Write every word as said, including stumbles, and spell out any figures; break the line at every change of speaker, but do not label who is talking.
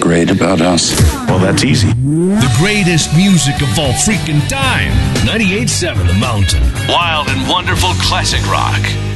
great about us?
Well, that's easy.
The greatest music of all freaking time. ninety-eight point seven The Mountain.
Wild and wonderful classic rock.